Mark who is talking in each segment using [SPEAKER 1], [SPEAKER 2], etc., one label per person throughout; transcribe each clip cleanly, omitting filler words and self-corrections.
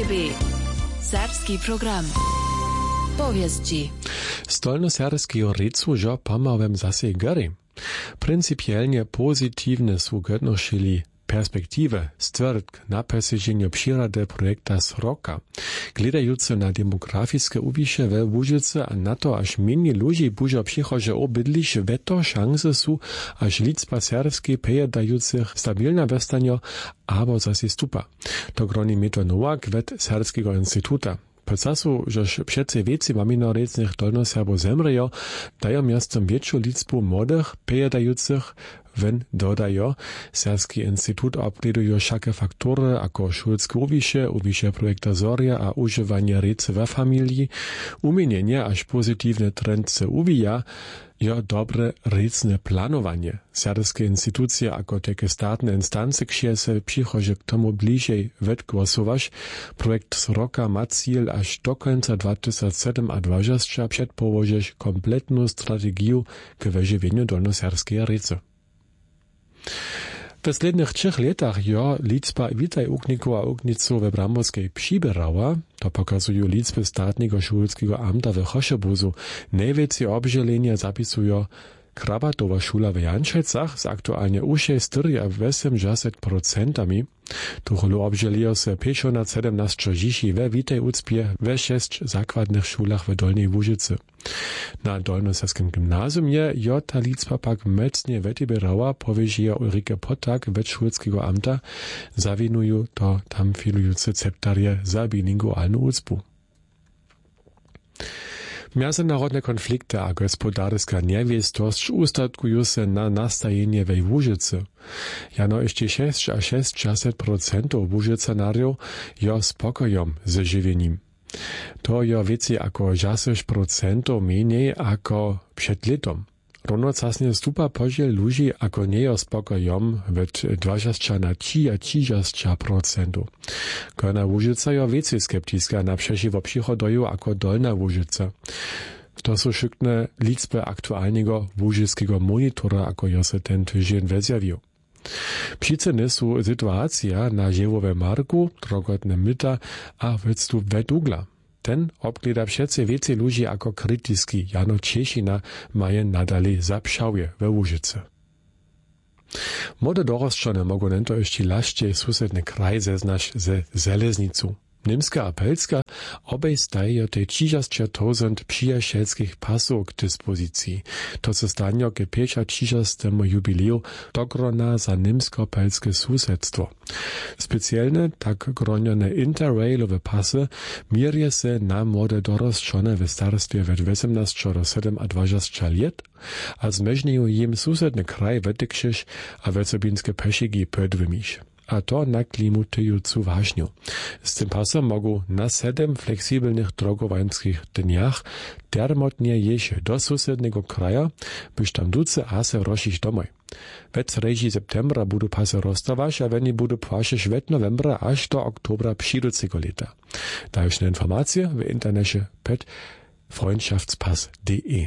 [SPEAKER 1] RBB. Serbski program. Povijesti.
[SPEAKER 2] Stolnoserbskiego recu žo pomałym zase gary. Pryncypielnie pozytywne są godnoszyli perspektywy stwierdzk na przeżycie przyrody projekta Sroka, gledające na demograficzne uwisze we Łużyce a na to, aż mniej ludzi bużo przychodzi obydlić, we to szanse są, aż liczba serbskiej pejadających stabilna westanie, albo zase stupa. To groni Meto Nowak wet Serbskiego Instytuta. Po czasu, żeż przece wieci maminorecnych dolnoserbów zemrejo, dają miastom większą liczbę młodych pejadających, wen dodajo, Serbski Instytut obgleduje wszelkie faktory, jako szulskie uwisze projekta Zoria a używanie rece we familii, umienienie aż pozytywny trend se uwija, jo dobre recne planowanie. Serbskie instytucje, jako takie statne instancje, które se przychodzi k tomu bliżej wetgłosować, projekt Sroka ma cel aż do końca 2027 przedpołożyć kompletną strategię k wyżywieniu dolnoserbskiej rece. W następnych 3 latach jo liczba witaj ukników a ukniców we Bramborskiej przybierała, to pokazują liczby statnego szulskiego amta w Choszobuzu. Najwięcej obżalenia zapisują Krabatowa szula w Janczecach z aktualnie 6,8%. Tucholu obżaliło se 517 dzieci we witaj ucpie we 6 zakładnych szulach w Dolnej Łużycy. Na Dolnoserbskim gimnazjum je ta liczba pak mocnie wetybierała, powiedziała Ulrike Potak wet szulskiego amta, zawinują to tam filujące ceptarie za bilingualną ucpu. Międzynarodne konflikty a gospodarska niewistość ustatkują się na nastajenie we Łużycy. Jano jeszcze 6,6% Łużycanariów jo spokojom ze żywieniem. To jo więcej jako 6% mniej ako przed letom. Równocześnie stupa podziel ludzi ako nie jo spokojom wet 20 na 30%. Gorna Łużyca jo więcej skeptycka na przeciw przychodoju ako Dolna Łużyca. To są szykne liczby aktualnego łużyckiego monitora, ako jo se ten tydzień wezjawił. Przyczyny są sytuacja na ziewowym marku, drogotne myta a wyctu wedugla. Ten obgleda wszyscy więcej ludzi jako krytyski. Jano Czesina mają nadal zapszałje we Łużyce. Młode dorosczone mogą nento jeszcze laszcie susedne kraj zeznać ze Żeleznicu. Niemska a Pelska obej stają te 30,000 przyjacielskich pasów k dyspozycji. To se stanie k 30. jubileju dogrona za niemsko-pelskie susedstwo. Specjalne tak gronione interrailowe pasy mierzy se na młode dorosczone w starstwie wet 18 do 27 lat, a zmeżniją im susedny kraj Wetykrzyż a wecobinskie peszygi podwymiś. A to na klimutującu ważniu. Z tym pasem mogą na 7 fleksibelnych drogowańskich dniach termotnie jeść do sąsiedniego kraja, byś tam duce a se wrosić domoj. We 3 septembra budu pasy rozstawać, a oni budu płacić od novembra aż do oktobra przyjducego lata. Dalsze informacje w internecie pet freundschaftspass.de.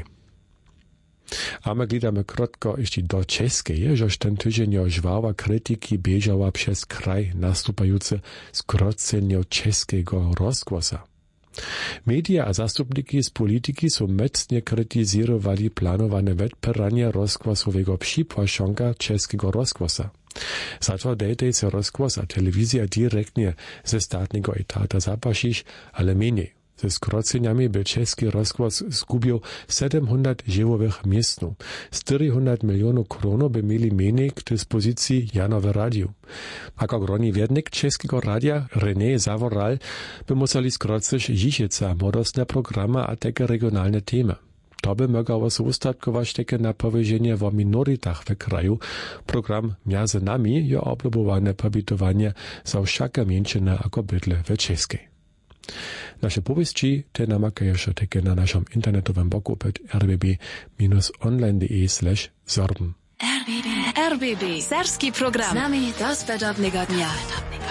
[SPEAKER 2] A my gledamy krótko jeszcze do Czeskiej, żeż ten tydzień jo żwawa krytyki bieżała przez kraj nastupające skrócenie czeskiego rozgłosa. Media a zastupniki z polityki są mocnie krytyzowali planowane odpieranie rozgłosowego przypłaszczonka czeskiego rozgłosa. Za to dejte se rozgłos a telewizja direktnie ze statnego etata zapasić, ale mniej. Ze skróceniami by czeski rozgłos zgubił 700 dziełowych miejsców. 400 milionów kron by mieli mniej k dyspozycji Janowe radiu. Jako groni wiernik czeskiego radia René Zavoral by musieli skrócić Žižica, młodostne programy a takie regionalne temy. To by mogło się ustatkować takie napowiedzenie o minoritach w kraju. Program Między nami je oblubowane pobytowanie za wszelkie mniejszyny jako bydle w czeskiej. Nasze powieści te namakają się takie na naszym internetowym blogu pod rbb-online.de/zorben.
[SPEAKER 1] RBB. Serbski program. Z nami do spodobnego dnia.